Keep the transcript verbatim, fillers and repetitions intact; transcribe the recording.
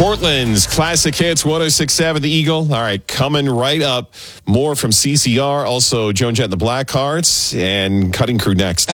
Portland's Classic Hits, one oh six point seven The Eagle. All right, coming right up. More from C C R, also Joan Jett and the Blackhearts, and Cutting Crew next.